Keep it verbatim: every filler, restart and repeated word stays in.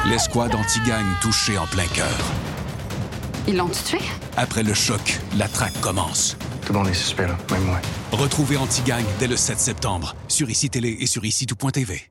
L'escouade anti-gang touchée en plein cœur. Ils l'ont tué? Après le choc, la traque commence. Tout le monde est suspect, là, même moi. Retrouvez Anti-Gang dès le sept septembre sur I C I Télé et sur I C I tout point T V.